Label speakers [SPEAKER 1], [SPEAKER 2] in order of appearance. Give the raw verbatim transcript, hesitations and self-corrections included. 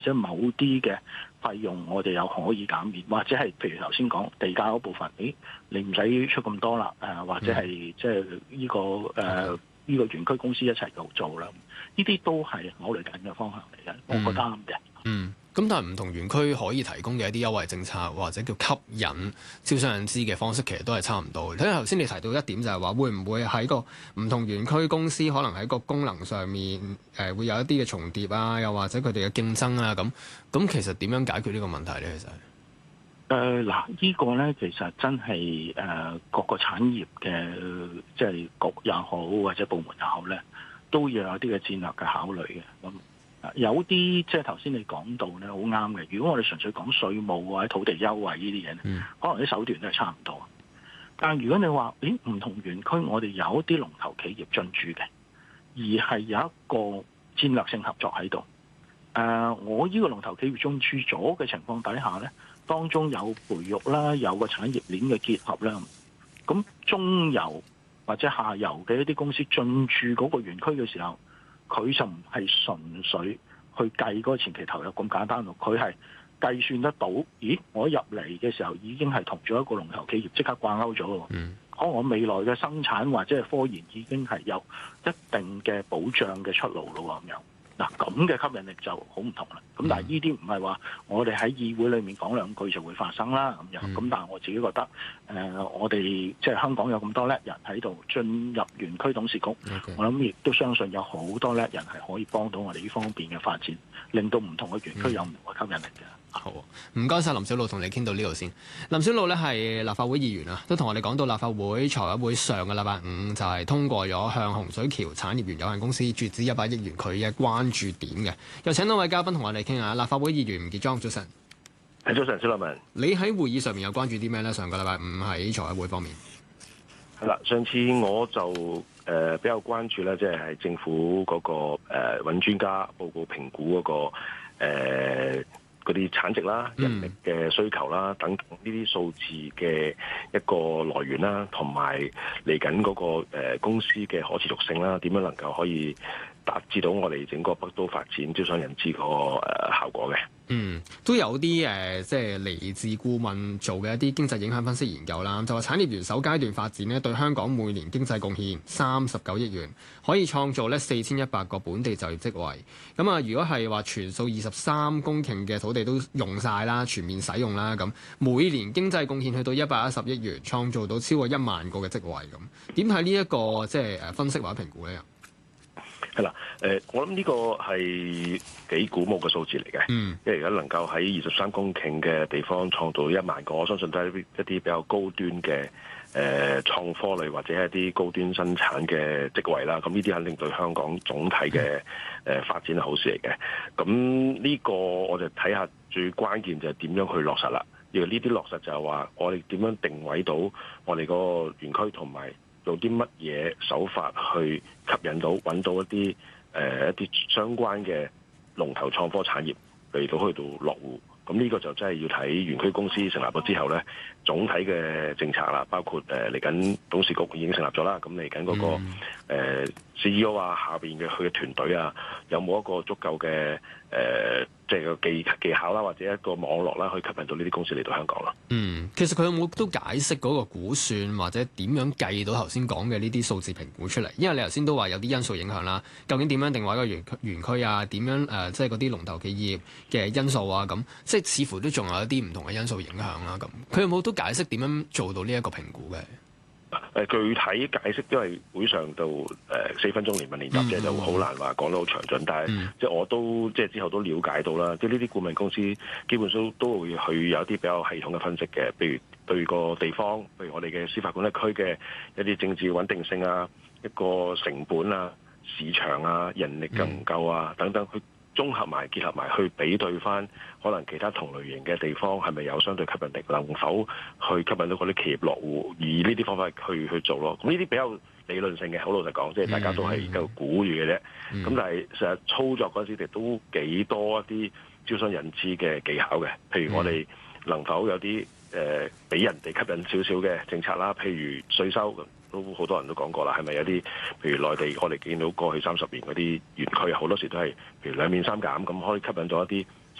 [SPEAKER 1] 即係某啲嘅費用我哋又可以減免，或者係譬如頭先講地價嗰部分，誒你唔使出咁多啦，誒或者係即係呢個誒呢個園區公司一齊度做啦，呢啲都係考慮緊嘅方向嚟嘅，我覺得啱嘅。
[SPEAKER 2] 嗯，咁但係唔同園區可以提供嘅一啲優惠政策或者叫吸引招商引資嘅方式，其實都係差唔多嘅。睇下頭先你提到一點就係話，會唔會喺個唔同園區公司可能喺個功能上面誒、呃、會有一啲嘅重疊啊，又或者佢哋嘅競爭啊咁，咁其實點樣解決呢個問題咧？其實
[SPEAKER 1] 誒嗱，呢個咧其實真係誒、呃、各個產業嘅即係局也好或者部門也好咧，都要有啲嘅戰略嘅考慮嘅咁。有啲即係頭先你講到咧，好啱嘅。如果我哋純粹講稅務或者土地優惠呢啲嘢咧，嗯、可能啲手段都係差唔多。但係如果你話，咦唔同園區我哋有一啲龍頭企業進駐嘅，而係有一個戰略性合作喺度。誒、呃，我呢個龍頭企業進駐咗嘅情況底下咧，當中有培育啦，有個產業鏈嘅結合啦。咁中游或者下游嘅一啲公司進駐嗰個園區嘅時候，佢就唔係純粹去計嗰個前期投入咁簡單咯，佢係計算得到，咦？我入嚟嘅時候已經係同咗一個龍頭企業即刻掛鈎咗喎。嗯，可能我未來嘅生產或者係科研已經係有一定嘅保障嘅出路咯咁樣。嗱，咁嘅吸引力就好唔同啦。咁但係呢啲唔係話我哋喺議會裏面講兩句就會發生啦咁樣。咁但係我自己覺得，誒、呃，我哋即係香港有咁多叻人喺度進入園區董事局，Okay. 我諗亦都相信有好多叻人係可以幫到我哋呢方面嘅發展，令到唔同嘅園區有唔同嘅吸引力嘅。
[SPEAKER 2] 好，唔該晒林筱魯，同你傾到呢度先。林筱魯咧係立法會議員啊，都同我哋講到立法會財委會上個禮拜五就係通過咗向洪水橋產業園有限公司注資一百億元佢嘅關注點嘅。又請多位嘉賓同我哋傾下。立法會議員吳傑莊，早晨。
[SPEAKER 1] 係早晨，小立文。
[SPEAKER 2] 你喺會議上面有關注啲咩咧？上個禮拜五喺財委會方面。
[SPEAKER 3] 係啦，上次我就誒、呃、比較關注咧，即係係政府嗰、那個誒揾、呃、專家報告評估嗰、那個誒。呃嗰啲產值啦、人力嘅需求啦，等等呢啲數字嘅一個來源啦，同埋嚟緊嗰個誒公司嘅可持續性啦，點樣能夠可以達至到我哋整個北都發展招商引資個誒效果嘅？嗯，
[SPEAKER 2] 都有啲誒、呃，即係嚟自顧問做嘅一啲經濟影響分析研究啦，就話產業園首階段發展呢，對香港每年經濟貢獻三十九億元，可以創造呢四千一百個本地就業職位。咁啊，如果係話全數二十三公頃嘅土地都用晒啦，全面使用啦，咁每年經濟貢獻去到一百一十億元，創造到超過一萬個嘅職位。咁點睇呢一個即係誒分析或者評估呢？
[SPEAKER 3] 係啦，誒、呃，我諗呢個係幾鼓舞嘅數字嚟嘅，嗯，因為而家能夠喺二十三公頃嘅地方創造一萬個，我相信都係一啲比較高端嘅誒、呃、創科類或者係一啲高端生產嘅職位啦。咁呢啲肯定對香港總體嘅誒、呃、發展係好事嚟嘅。咁呢個我就睇下最關鍵就係點樣去落實啦。而呢啲落實就係話我哋點樣定位到我哋嗰個園區同埋。用啲乜嘢手法去吸引到揾到一啲誒、呃、一啲相關嘅龍頭創科產業嚟到去到落戶，咁呢個就真係要睇園區公司成立咗之後咧，總體嘅政策啦，包括誒嚟緊董事局已經成立咗啦，咁嚟緊嗰個、嗯呃、C E O 啊，下邊嘅佢嘅團隊啊，有冇一個足夠嘅誒？呃即係個技技巧啦，或者一個網絡啦，去吸引到呢啲公司嚟到香港啦。
[SPEAKER 2] 嗯，其實佢有冇都解釋嗰個估算或者點樣計到頭先講嘅呢啲數字評估出嚟？因為你頭先都話有啲因素影響啦，究竟點樣定位個園區園區啊？點樣誒、呃，即係嗰啲龍頭企業嘅因素啊？咁即係似乎都仲有一啲唔同嘅因素影響啦。咁佢有冇都解釋點樣做到呢一個評估嘅？
[SPEAKER 3] 誒具體解釋，因為會上到誒四分鐘連問連答啫，就好難話講得好詳盡。但係、嗯、即係我都即係之後都了解到啦，即係呢啲顧問公司基本上都會去有啲比較系統嘅分析嘅，譬如對個地方，譬如我哋嘅司法管轄區嘅一啲政治穩定性啊，一個成本啊、市場啊、人力夠唔夠啊、嗯、等等，去綜合埋結合埋去比對翻，可能其他同類型嘅地方係咪有相對吸引力，能否去吸引到嗰啲企業落戶，以呢啲方法去去做咯。咁呢啲比較理論性嘅，好老實講，即係大家都係一個估住嘅啫。咁、嗯、但係實際操作嗰陣時，都幾多一啲招商引資嘅技巧嘅。譬如我哋能否有啲誒俾人哋吸引少少嘅政策啦，譬如稅收。都好多人都講過啦，係咪有啲譬如內地我哋見到過去三十年嗰啲園區好多時都係譬如兩面三減咁，可以吸引到一啲